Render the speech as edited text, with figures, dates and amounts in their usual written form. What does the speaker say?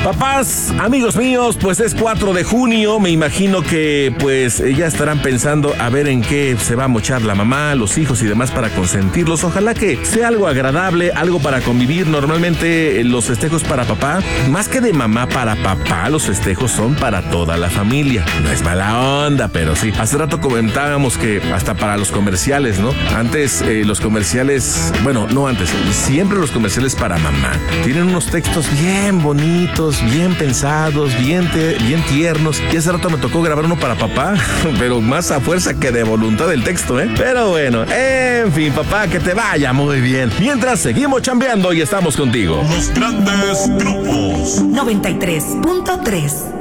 Papás, amigos míos, pues es 4 de junio, me imagino que pues ya estarán pensando a ver en qué se va a mochar la mamá, los hijos y demás para consentirlos. Ojalá que sea algo agradable, algo para convivir. Normalmente los festejos para papá, más que de mamá para papá, los festejos son para toda la familia. No es mala onda, pero sí. Hace rato comentábamos que hasta para los comerciales, ¿no? Antes los comerciales, bueno, no antes, siempre los comerciales para mamá tienen unos textos bien bonitos, bien pensados, bien tiernos. Y hace rato me tocó grabar uno para papá, pero más a fuerza que de voluntad del texto, ¿eh? Pero bueno, en fin, papá, que te vaya muy bien. Mientras seguimos chambeando y estamos contigo. Los grandes grupos 93.3